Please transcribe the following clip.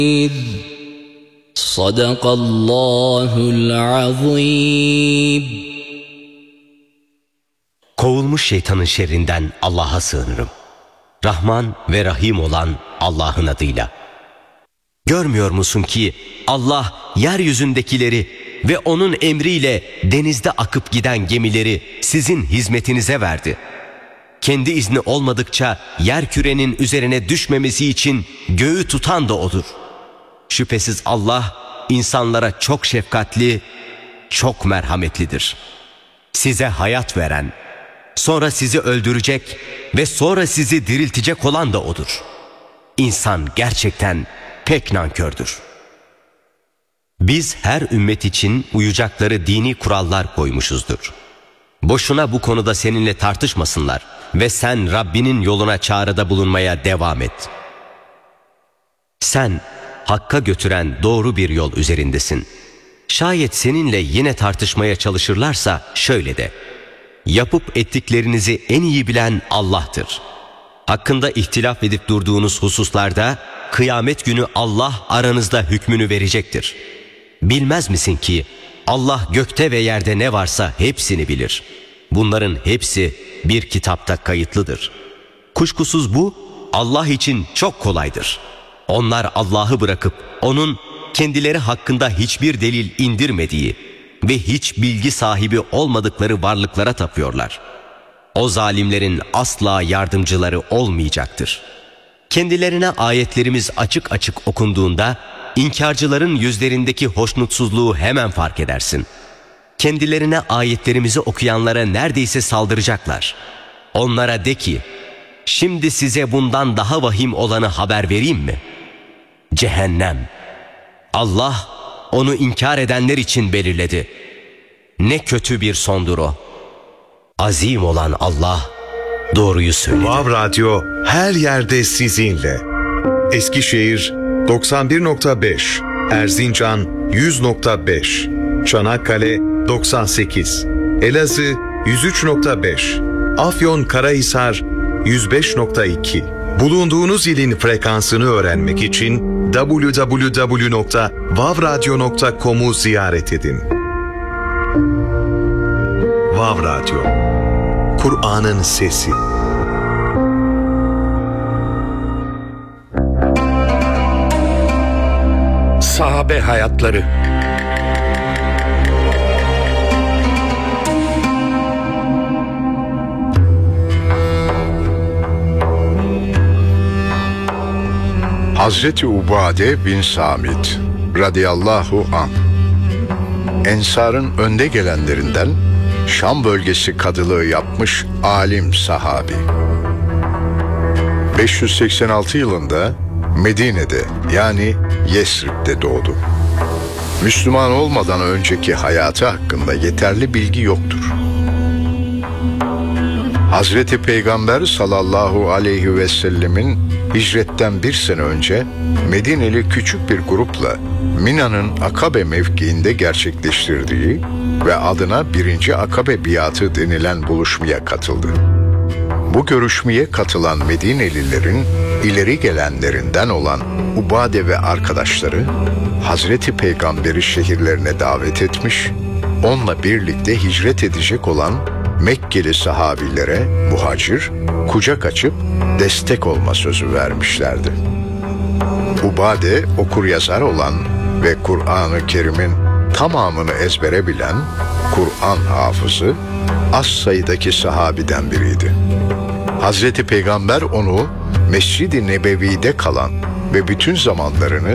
Sadakallahul azim. Kovulmuş şeytanın şerrinden Allah'a sığınırım. Rahman ve Rahim olan Allah'ın adıyla. Görmüyor musun ki Allah yeryüzündekileri ve onun emriyle denizde akıp giden gemileri sizin hizmetinize verdi. Kendi izni olmadıkça yerkürenin üzerine düşmemesi için göğü tutan da O'dur. Şüphesiz Allah insanlara çok şefkatli, çok merhametlidir. Size hayat veren, sonra sizi öldürecek ve sonra sizi diriltecek olan da O'dur. İnsan gerçekten pek nankördür. Biz her ümmet için uyacakları dini kurallar koymuşuzdur. Boşuna bu konuda seninle tartışmasınlar ve sen Rabbinin yoluna çağrıda bulunmaya devam et. Sen hakka götüren doğru bir yol üzerindesin. Şayet seninle yine tartışmaya çalışırlarsa şöyle de: yapıp ettiklerinizi en iyi bilen Allah'tır. Hakkında ihtilaf edip durduğunuz hususlarda kıyamet günü Allah aranızda hükmünü verecektir. Bilmez misin ki Allah gökte ve yerde ne varsa hepsini bilir. Bunların hepsi bir kitapta kayıtlıdır. Kuşkusuz bu Allah için çok kolaydır. Onlar Allah'ı bırakıp O'nun kendileri hakkında hiçbir delil indirmediği ve hiç bilgi sahibi olmadıkları varlıklara tapıyorlar. O zalimlerin asla yardımcıları olmayacaktır. Kendilerine ayetlerimiz açık açık okunduğunda inkarcıların yüzlerindeki hoşnutsuzluğu hemen fark edersin. Kendilerine ayetlerimizi okuyanlara neredeyse saldıracaklar. Onlara de ki, şimdi size bundan daha vahim olanı haber vereyim mi? Cehennem. Allah onu inkar edenler için belirledi. Ne kötü bir sondur o. Azim olan Allah doğruyu söyledi. Vav Radyo her yerde sizinle. Eskişehir 91.5, Erzincan 100.5, Çanakkale 98, Elazığ 103.5, Afyonkarahisar 105.2. Bulunduğunuz ilin frekansını öğrenmek için www.vavradyo.com'u ziyaret edin. Vav Radyo, Kur'an'ın sesi. Sahabe hayatları. Hazreti Ubade bin Samit radıyallahu anh, Ensar'ın önde gelenlerinden, Şam bölgesi kadılığı yapmış alim sahabi. 586 yılında Medine'de yani Yesrib'de doğdu. Müslüman olmadan önceki hayatı hakkında yeterli bilgi yoktur. Hazreti Peygamber sallallahu aleyhi ve sellemin hicretten bir sene önce Medineli küçük bir grupla Mina'nın Akabe mevkiinde gerçekleştirdiği ve adına 1. Akabe biatı denilen buluşmaya katıldı. Bu görüşmeye katılan Medinelilerin ileri gelenlerinden olan Ubade ve arkadaşları Hazreti Peygamber'i şehirlerine davet etmiş, onunla birlikte hicret edecek olan Mekkeli sahabilere muhacir, kucak açıp destek olma sözü vermişlerdi. Ubade okuryazar olan ve Kur'an-ı Kerim'in tamamını ezbere bilen Kur'an hafızı az sayıdaki sahabiden biriydi. Hazreti Peygamber onu Mescid-i Nebevi'de kalan ve bütün zamanlarını